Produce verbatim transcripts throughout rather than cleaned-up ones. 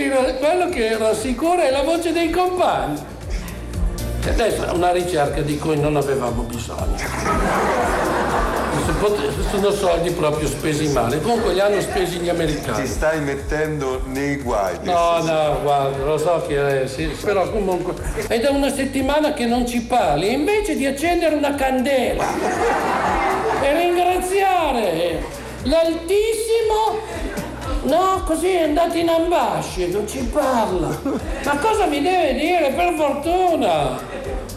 quello che rassicura è la voce dei compagni. Adesso è una ricerca di cui non avevamo bisogno. Sono soldi proprio spesi male. Comunque li hanno spesi gli americani. Ti stai mettendo nei guai. No, no, guarda, lo so che è, sì, però comunque è da una settimana che non ci parli, invece di accendere una candela e ringraziare l'Altissimo, no, così è andato in ambasce, non ci parla. Ma cosa mi deve dire, per fortuna?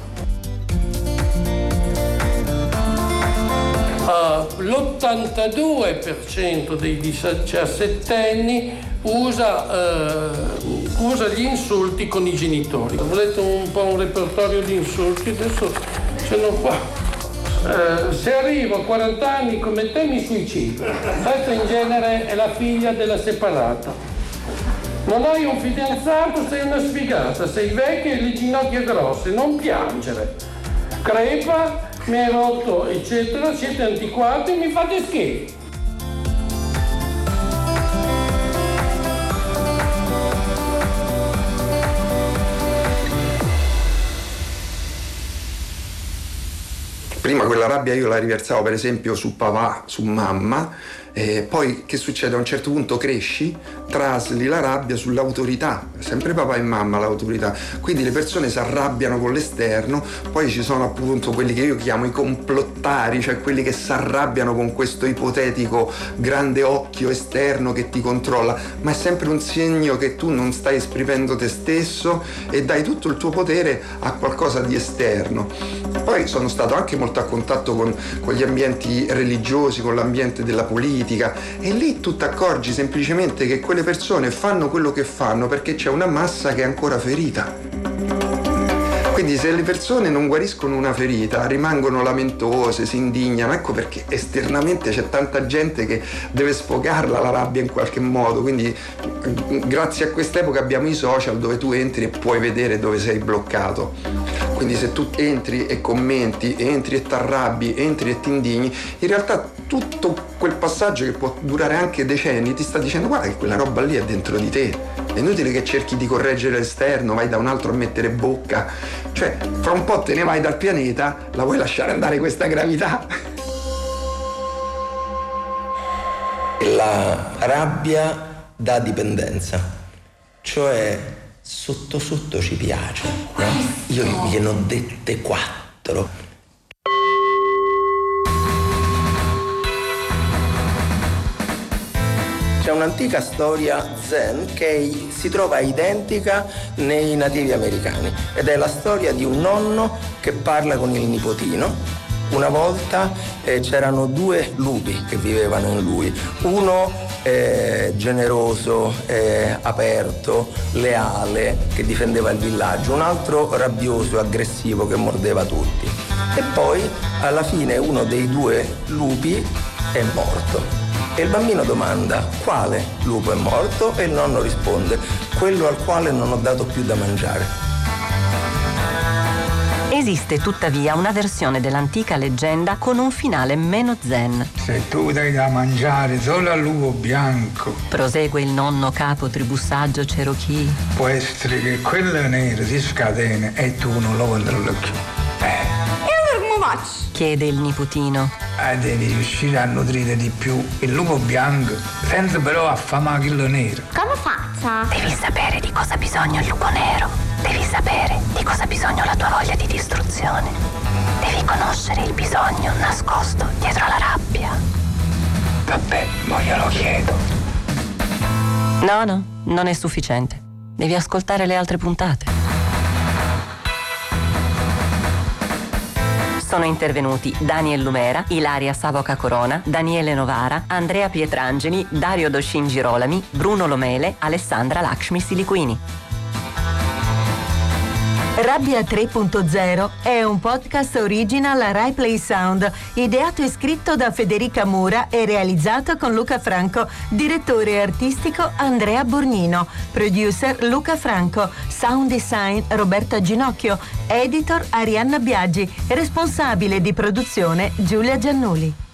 Uh, l'ottantadue per cento dei diciassettenni usa, uh, usa gli insulti con i genitori. Volete un po' un repertorio di insulti? Adesso ce l'ho qua. Uh, se arrivo a quaranta anni come te mi suicido. Questa in genere è la figlia della separata. Non hai un fidanzato, sei una sfigata, sei vecchia e le ginocchia grosse, non piangere. Crepa, mi hai rotto, eccetera, siete antiquati, mi fate schifo. Prima quella rabbia io la riversavo per esempio su papà, su mamma, e poi che succede? A un certo punto cresci, trasli la rabbia sull'autorità, sempre papà e mamma l'autorità, quindi le persone si arrabbiano con l'esterno, poi ci sono appunto quelli che io chiamo i complottari, cioè quelli che si arrabbiano con questo ipotetico grande occhio esterno che ti controlla, ma è sempre un segno che tu non stai esprimendo te stesso e dai tutto il tuo potere a qualcosa di esterno. Poi sono stato anche molto a contatto con, con gli ambienti religiosi, con l'ambiente della politica, e lì tu ti accorgi semplicemente che quelle persone fanno quello che fanno perché c'è una massa che è ancora ferita. Quindi se le persone non guariscono una ferita, rimangono lamentose, si indignano, ecco perché esternamente c'è tanta gente che deve sfogarla la rabbia in qualche modo, quindi grazie a quest'epoca abbiamo i social dove tu entri e puoi vedere dove sei bloccato. Quindi se tu entri e commenti, entri e t'arrabbi, entri e ti indigni, in realtà tutto quel passaggio che può durare anche decenni ti sta dicendo guarda che quella roba lì è dentro di te. È inutile che cerchi di correggere l'esterno, vai da un altro a mettere bocca. Cioè, fra un po' te ne vai dal pianeta, la vuoi lasciare andare questa gravità? La rabbia dà dipendenza, cioè sotto sotto ci piace, no? Io gliene ho dette quattro. C'è un'antica storia zen che si trova identica nei nativi americani ed è la storia di un nonno che parla con il nipotino. Una volta eh, c'erano due lupi che vivevano in lui, uno eh, generoso, eh, aperto, leale, che difendeva il villaggio, un altro rabbioso e aggressivo che mordeva tutti. E poi alla fine uno dei due lupi è morto. E il bambino domanda quale lupo è morto e il nonno risponde quello al quale non ho dato più da mangiare. Esiste tuttavia una versione dell'antica leggenda con un finale meno zen. Se tu dai da mangiare solo al lupo bianco, prosegue il nonno capo tribussaggio Cherokee, può essere che quello nero si scatena e tu non lo controlli più. Eh. chiede il nipotino. Eh, devi riuscire a nutrire di più il lupo bianco senza però affamare quello nero. Come faccio? Devi sapere di cosa ha bisogno il lupo nero. Devi sapere di cosa ha bisogno la tua voglia di distruzione. Devi conoscere il bisogno nascosto dietro la rabbia. Vabbè, ma glielo chiedo. No, no, non è sufficiente. Devi ascoltare le altre puntate. Sono intervenuti Daniel Lumera, Ilaria Savoca Corona, Daniele Novara, Andrea Pietrangeli, Dario Doscin Girolami, Bruno Lomele, Alessandra Lakshmi Siliquini. Rabbia tre punto zero è un podcast original Rai Play Sound, ideato e scritto da Federica Mura e realizzato con Luca Franco, direttore artistico Andrea Borgnino, producer Luca Franco, sound design Roberta Ginocchio, editor Arianna Biaggi, responsabile di produzione Giulia Giannuli.